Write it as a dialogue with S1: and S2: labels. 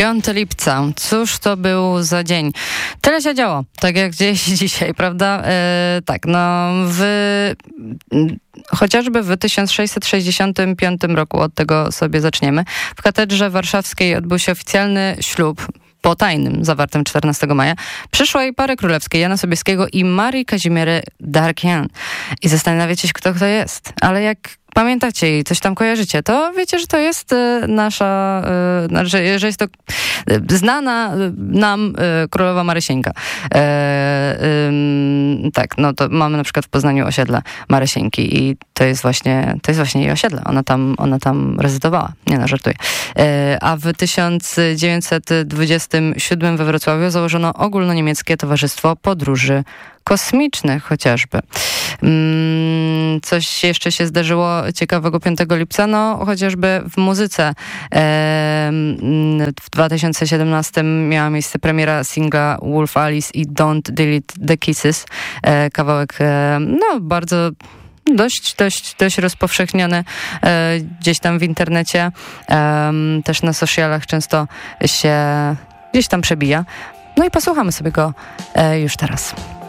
S1: 5 lipca. Cóż to był za dzień? Tyle się działo, tak jak gdzieś dzisiaj, prawda? Tak, no chociażby w 1665 roku, od tego sobie zaczniemy, w katedrze warszawskiej odbył się oficjalny ślub po tajnym, zawartym 14 maja, przyszłej pary królewskiej Jana Sobieskiego i Marii Kazimiery Darkien. I zastanawiacie się, kto to jest. Ale jak pamiętacie i coś tam kojarzycie, to wiecie, że to jest nasza, że jest to znana nam królowa Marysieńka. Tak, no to mamy na przykład w Poznaniu osiedle Marysieńki i to jest właśnie jej osiedle. Ona tam rezydowała. Nie no, żartuję. A w 1927 we Wrocławiu założono ogólnoniemieckie Towarzystwo Podróży Kosmicznych chociażby. Coś jeszcze się zdarzyło ciekawego 5 lipca, no chociażby w muzyce. W 2017 miała miejsce premiera singla Wolf Alice i Don't Delete the Kisses. Kawałek, no bardzo dość rozpowszechniony gdzieś tam w internecie. Też na socialach często się gdzieś tam przebija. No i posłuchamy sobie go już teraz.